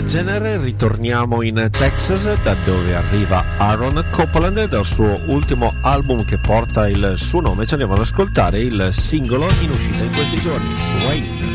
del genere ritorniamo in Texas, da dove arriva Aaron Copland dal suo ultimo album che porta il suo nome. Ci andiamo ad ascoltare il singolo in uscita in questi giorni, Rain.